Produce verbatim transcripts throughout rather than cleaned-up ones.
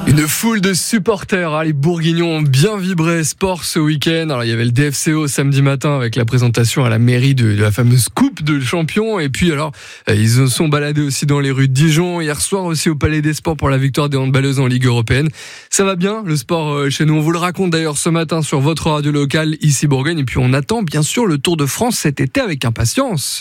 Une foule de supporters, hein, les Bourguignons ont bien vibré sport ce week-end. Alors il y avait le D F C O samedi matin avec la présentation à la mairie de, de la fameuse Coupe de Champions. Et puis alors, ils se sont baladés aussi dans les rues de Dijon. Hier soir aussi au Palais des Sports pour la victoire des handballeuses en Ligue européenne. Ça va bien le sport chez nous. On vous le raconte d'ailleurs ce matin sur votre radio locale ici Bourgogne. Et puis on attend bien sûr le Tour de France cet été avec impatience.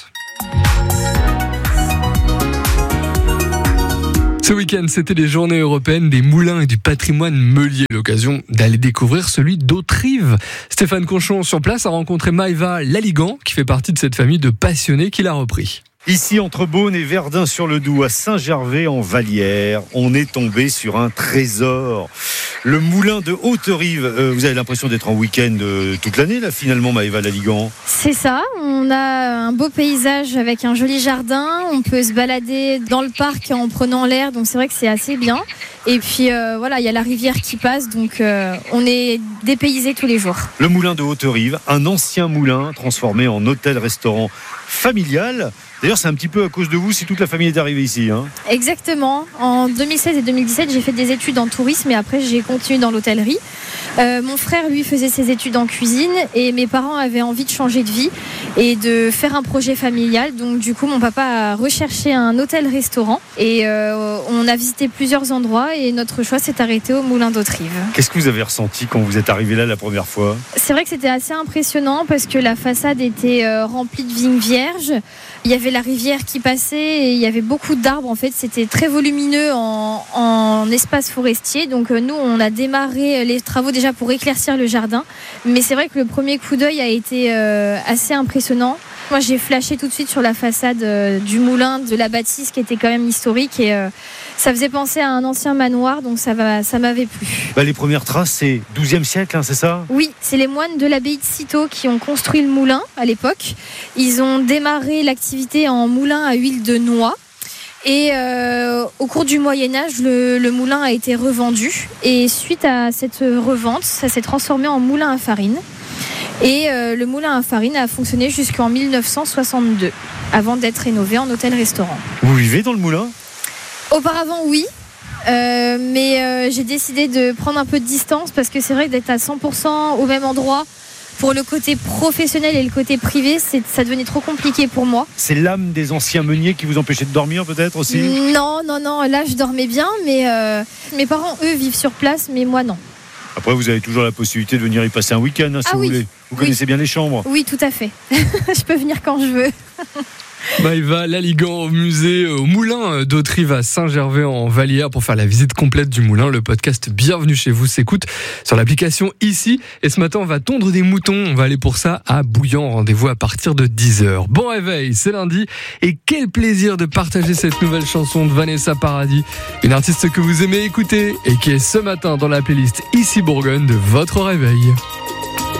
Ce week-end, c'était les journées européennes des moulins et du patrimoine meulier. L'occasion d'aller découvrir celui d'Hauterive. Stéphane Conchon, sur place, a rencontré Maëva Laligan, qui fait partie de cette famille de passionnés qui l'a repris. Ici, entre Beaune et Verdun-sur-le-Doubs, à Saint-Gervais-en-Vallière, on est tombé sur un trésor. Le moulin de Hauterive. Euh, vous avez l'impression d'être en week-end euh, toute l'année, là, finalement, Maëva Laligan? C'est ça. On a un beau paysage avec un joli jardin. On peut se balader dans le parc en prenant l'air. Donc, c'est vrai que c'est assez bien. Et puis, euh, voilà, il y a la rivière qui passe. Donc, euh, on est dépaysé tous les jours. Le moulin de Hauterive, un ancien moulin transformé en hôtel-restaurant familial. D'ailleurs, c'est un petit peu à cause de vous si toute la famille est arrivée ici. Hein. Exactement. En deux mille seize et deux mille dix-sept, j'ai fait des études en tourisme et après, j'ai continué dans l'hôtellerie. Euh, mon frère, lui, faisait ses études en cuisine et mes parents avaient envie de changer de vie et de faire un projet familial. Donc, du coup, mon papa a recherché un hôtel-restaurant et euh, on a visité plusieurs endroits et notre choix s'est arrêté au moulin d'Hauterive. Qu'est-ce que vous avez ressenti quand vous êtes arrivé là la première fois ? C'est vrai que c'était assez impressionnant parce que la façade était euh, remplie de vignes vierges. Il y avait la rivière qui passait et il y avait beaucoup d'arbres. En fait, c'était très volumineux en, en espace forestier. Donc, nous, on a démarré les travaux déjà pour éclaircir le jardin. Mais c'est vrai que le premier coup d'œil a été euh, assez impressionnant. Moi, j'ai flashé tout de suite sur la façade euh, du moulin, de la bâtisse qui était quand même historique et euh, ça faisait penser à un ancien manoir, donc ça, va, ça m'avait plu. Bah, les premières traces, c'est douzième siècle, hein, c'est ça ? Oui, c'est les moines de l'abbaye de Cîteaux qui ont construit le moulin à l'époque. Ils ont démarré l'activité en moulin à huile de noix. Et euh, au cours du Moyen-Âge, le, le moulin a été revendu. Et suite à cette revente, ça s'est transformé en moulin à farine. Et euh, le moulin à farine a fonctionné jusqu'en mille neuf cent soixante-deux, avant d'être rénové en hôtel-restaurant. Vous vivez dans le moulin ? Auparavant, oui. Euh, mais euh, j'ai décidé de prendre un peu de distance parce que c'est vrai que d'être à cent pour cent au même endroit, pour le côté professionnel et le côté privé, c'est, ça devenait trop compliqué pour moi. C'est l'âme des anciens meuniers qui vous empêchait de dormir peut-être aussi ? Non, non, non. Là, je dormais bien, mais euh, mes parents, eux, vivent sur place, mais moi, non. Après, vous avez toujours la possibilité de venir y passer un week-end, hein, si ah, vous oui. voulez. Vous oui. connaissez bien les chambres ? Oui, tout à fait. Je peux venir quand je veux. Maëva Laligan au musée, au moulin d'Hauterive à Saint-Gervais-en-Vallière pour faire la visite complète du moulin. Le podcast Bienvenue chez vous s'écoute sur l'application ici. Et ce matin, on va tondre des moutons. On va aller pour ça à Bouillan. Rendez-vous à partir de dix heures. Bon réveil, c'est lundi. Et quel plaisir de partager cette nouvelle chanson de Vanessa Paradis. Une artiste que vous aimez écouter et qui est ce matin dans la playlist Ici Bourgogne de votre réveil.